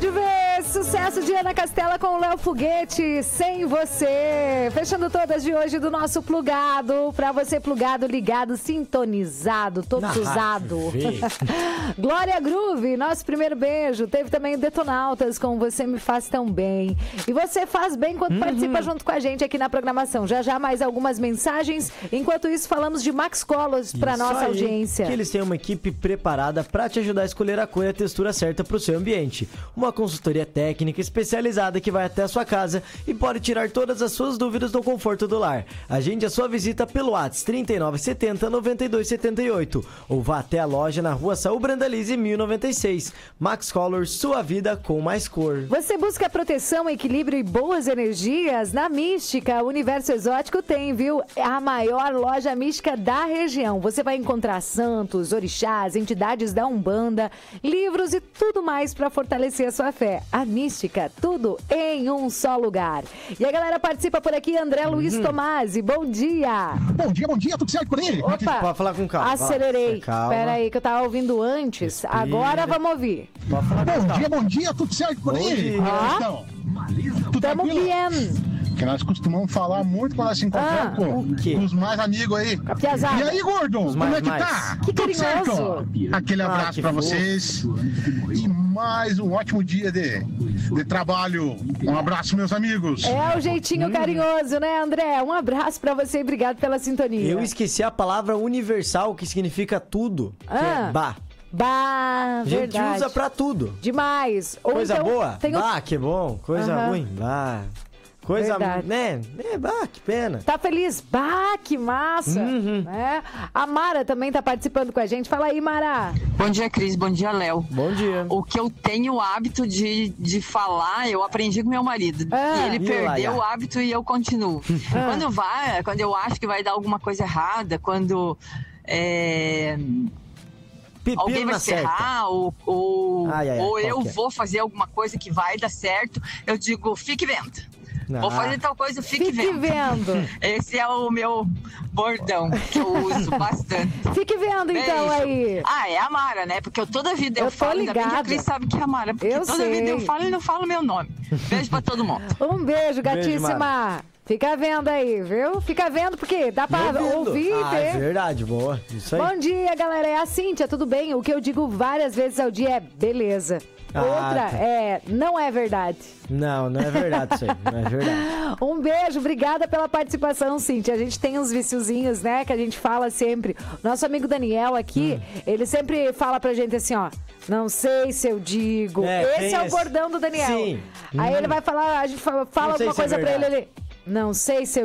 Pode ver, sucesso de Ana Castela com o Léo Foguete, Sem Você. Fechando todas de hoje do nosso plugado, pra você plugado, ligado, sintonizado, todo usado. Glória Groove, nosso primeiro beijo. Teve também o Detonautas com Você Me Faz Tão Bem. E você faz bem quando participa junto com a gente aqui na programação. Já mais algumas mensagens. Enquanto isso, falamos de Max Colors pra nossa audiência. Que eles têm uma equipe preparada pra te ajudar a escolher a cor e a textura certa pro seu ambiente. Uma consultoria técnica especializada que vai até a sua casa e pode tirar todas as suas dúvidas no conforto do lar. Agende a sua visita pelo WhatsApp 3970-9278 ou vá até a loja na Rua Saúl Brandalize 1096. Max Colors, sua vida com mais cor. Você busca proteção, equilíbrio e boas energias? Na Mística, o Universo Exótico tem, viu? É a maior loja mística da região. Você vai encontrar santos, orixás, entidades da Umbanda, livros e tudo mais para fortalecer a sua fé. A Mística, tudo em um só lugar. E a galera participa por aqui, André Luiz Tomasi, bom dia. Bom dia, tudo certo por aí? Opa, pode falar com calma. acelerei. Calma. Espera aí que eu tava ouvindo antes, Respira. agora vamos ouvir. Pode falar com calma. Bom dia, tudo certo por aí? Então, tudo Tamo tranquilo? bien. Que nós costumamos falar muito quando nós se encontramos o quê? com os mais amigos aí. A piazada. E aí, gordo? Como mais, é que tá? Que Tudo certo? carinhoso. Aquele abraço que pra fofo. vocês. E mais um ótimo dia de trabalho. Um abraço, meus amigos. É o jeitinho carinhoso, né, André? Um abraço pra você e obrigado pela sintonia. Eu esqueci a palavra universal, que significa tudo. Que é bah. Bah, A gente verdade. usa pra tudo. Demais. Ou Coisa então, boa? tem o- Bah, que bom. Coisa Aham. ruim? Bah. Coisa, Verdade. né? Bah, que pena. Tá feliz? Bah, que massa. Né? A Mara também tá participando com a gente. Fala aí, Mara. Bom dia, Cris. Bom dia, Léo. Bom dia. O que eu tenho o hábito de falar, eu aprendi com meu marido. Ah. E ele E lá, perdeu já. o hábito e eu continuo. Quando eu acho que vai dar alguma coisa errada, quando Pepino alguém vai na se certa. errar, ou Ai, ai, ai, ou qual eu que é? vou fazer alguma coisa que vai dar certo, eu digo, fique vendo. Vou fazer tal coisa, fique vendo. Esse é o meu bordão que eu uso bastante. Fique vendo então Beijo. aí. Ah, é a Mara, né? Porque toda vida eu Eu tô falo, ainda bem que a ligada. Cris sabe que é a Mara. Porque Eu toda sei. vida eu falo e não falo meu nome. Beijo pra todo mundo. Um beijo, gatíssima. Mara. Fica vendo aí, viu? Fica vendo porque dá pra ouvir e Ah, é ver. verdade, boa. Isso aí. Bom dia, galera. É a Cíntia, tudo bem? O que eu digo várias vezes ao dia é beleza. Outra tá. é não é verdade. Não é verdade isso aí. Não é verdade. Um beijo, obrigada pela participação, Cíntia. A gente tem uns viciozinhos, né, que a gente fala sempre. Nosso amigo Daniel aqui, ele sempre fala pra gente assim, ó, não sei se eu digo. É, Esse é o bordão do Daniel. Sim. Aí ele vai falar, a gente fala Não sei alguma se é coisa pra ele, verdade. ele, não sei se eu